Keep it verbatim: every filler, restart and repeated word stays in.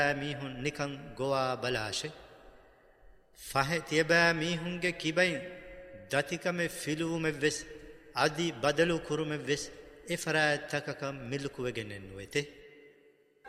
මීහුන් නිකන් ගොවා බලාෂෙ ෆහෙ තියබෑ මීහුන්ගේ කිබයින් දතිකමෙ ෆිලූමෙ වෙස් අදි බදලු කුරුමෙ වෙස් එ ෆරාත්තකකම් මිල්කුවගෙනෙන් නුවෙතේ